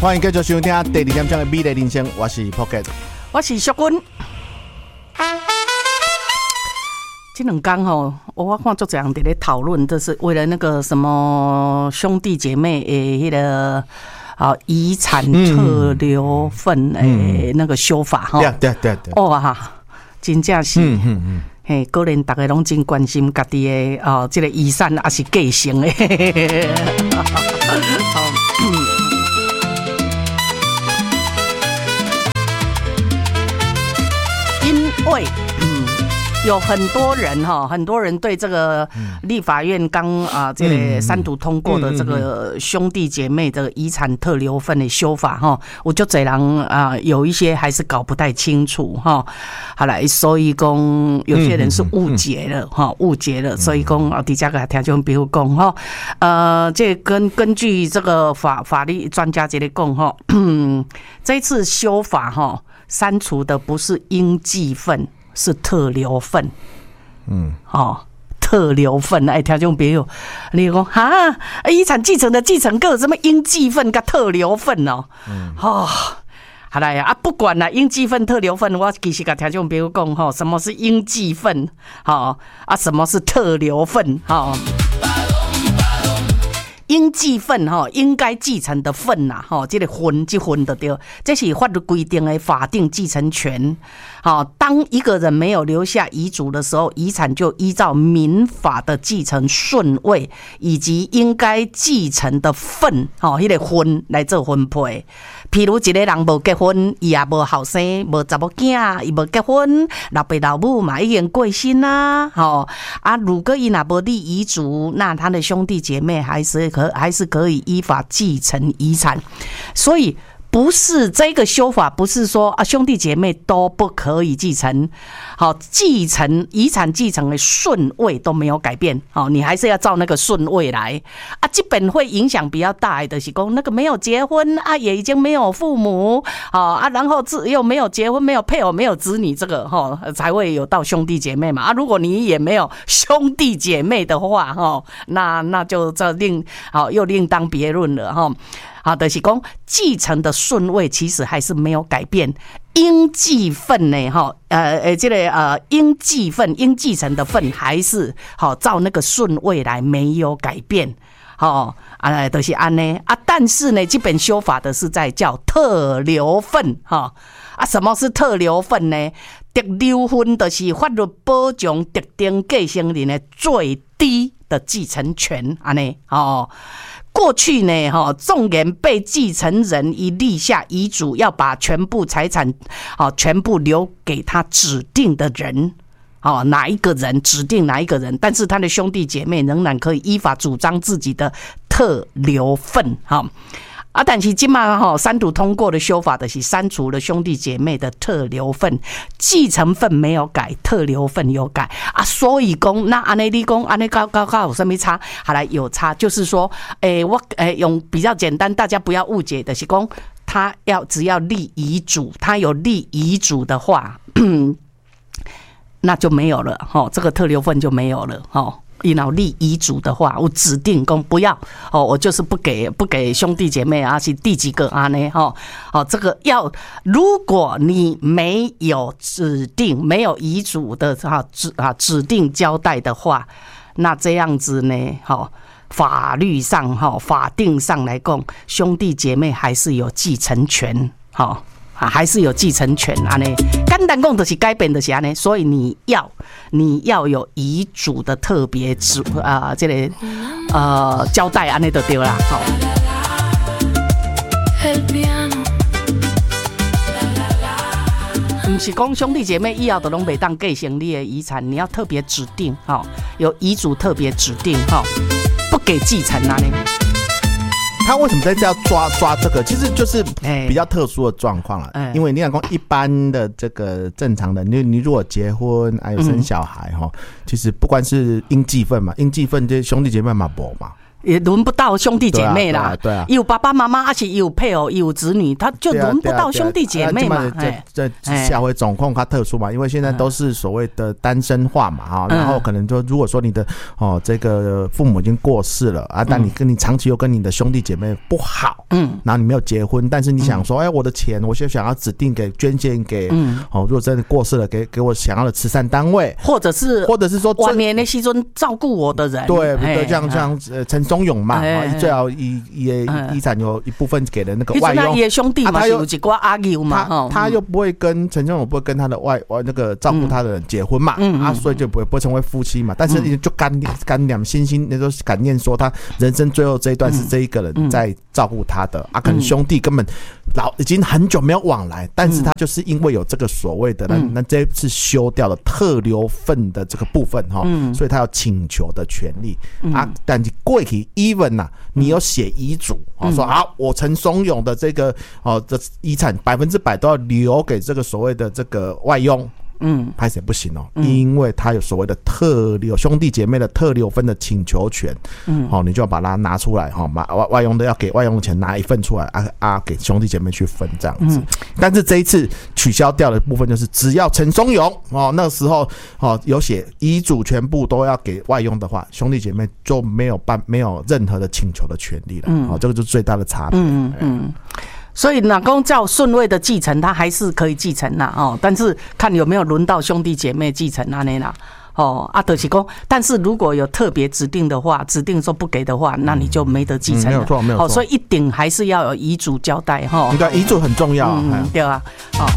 欢迎继续收听第二点钟的美丽人生，我是 Pocket， 我是淑君。这两天我看作者人在咧讨论，这是为了那个什么兄弟姐妹那个遗产特留份那个修法对。 哇，真正是嘿，个人大家拢真关心家己的这个遗产还是继承的。因为有很多人对这个立法院刚这个三读通过的这个兄弟姐妹的遗产特留份的修法我就这人有一些还是搞不太清楚好来，所以讲有些人是误解了所以讲底下个听众朋友讲这根据这个法律专家这里讲这次修法删除的不是应继份，是特留份。特留份，听众朋友，你讲遗产继承的继承个什么应继份跟特留份好来不管啦，应继份、特留份，我其实跟听众朋友讲什么是应继份，什么是特留份应继份应该继承的份呐这个份就对，这是法律规定的法定继承权。当一个人没有留下遗嘱的时候，遗产就依照民法的继承顺位以及应该继承的份那个份来做分配。譬如一个人无结婚，伊也无后生，无查某囝，伊无结婚，老爸老母嘛已经过身啦如果伊若无立遗嘱，那他的兄弟姐妹还是可以依法继承遗产。所以不是这个修法，不是说兄弟姐妹都不可以继承，继承遗产继承的顺位都没有改变，你还是要照那个顺位来这本会影响比较大的是说那个没有结婚也已经没有父母然后又没有结婚，没有配偶，没有子女，这个才会有到兄弟姐妹嘛如果你也没有兄弟姐妹的话那就又另当别论了就是说继承的顺位其实还是没有改变，应继份呢这个应继份应继承的份还是照那个顺位来，没有改变就是安呢但是呢这本修法的是在叫特留份什么是特留份呢？特留份就是法律保障特定继承人的最低的继承权安呢过去呢纵然被继承人已立下遗嘱，要把全部财产全部留给他指定的人哪一个人指定哪一个人，但是他的兄弟姐妹仍然可以依法主张自己的特留份但是现在三读通过的修法的是删除了兄弟姐妹的特留份，继承份没有改，特留份有改所以说那按你说按你高有什么差？好来有差，就是说我用比较简单，大家不要误解的是说他只要立遗嘱，他有立遗嘱的话那就没有了这个特留份就没有了你立遗嘱的话，我指定说不要我就是不给兄弟姐妹是第几个呢这个如果你没有指定没有遗嘱的指定交代的话，那这样子呢法律上法定上来讲，兄弟姐妹还是有继承权还是有继承权简单讲就是改变就是这样，所以你要有遗嘱的特别这个交代这样就对了不是说兄弟姐妹以后都拢不当继承你的遗产，你要特别指定有遗嘱特别指定不给继承他为什么在这要抓这个？其实就是比较特殊的状况了。因为你想说一般的这个正常的，你如果结婚还有生小孩其实不管是应继份嘛，应继份这兄弟姐妹嘛没嘛。 也轮不到兄弟姐妹啦。 对啊， 有爸爸妈妈，而且有配偶，有子女，他就轮不到兄弟姐妹嘛。 这社会状况它特殊嘛，因为现在都是所谓的单身化嘛哈，然后可能就如果说你的这个父母已经过世了啊，但你长期又跟你的兄弟姐妹不好，然后你没有结婚，但是你想说，我的钱我就想要指定给捐献给如果真的过世了，给我想要的慈善单位，或者是说晚年的时阵照顾我的人， 对，像陈松勇嘛，最好遗产有一部分给了那个外佣， 他兄弟嘛，他有一挂阿舅嘛， 他又不会跟陈松勇不会跟他的那个照顾他的人结婚嘛，所以就不会成为夫妻嘛，但是就感念心心，那时候感念说他人生最后这一段是这一个人在照顾他的可能兄弟根本已经很久没有往来，但是他就是因为有这个所谓的那这一次休掉的特留份的这个部分所以他有请求的权利但是过去 even 你有写遗嘱说好，我陈松勇的这个这遗产100%都要留给这个所谓的这个外佣。拍谁不行因为他有所谓的特留兄弟姐妹的特留分的请求权，你就要把它拿出来外佣的要给外佣的钱拿一份出来给兄弟姐妹去分这样子。但是这一次取消掉的部分就是，只要陈松勇那时候有写遗嘱全部都要给外佣的话，兄弟姐妹就没有任何的请求的权利了。这个就是最大的差别。 所以哪公照顺位的继承，他还是可以继承啦但是看有没有轮到兄弟姐妹继承那啦。就是说，但是如果有特别指定的话，指定说不给的话，那你就没得继承了。 没有错。 所以一定还是要有遗嘱交代你看遗嘱很重要。 对啊。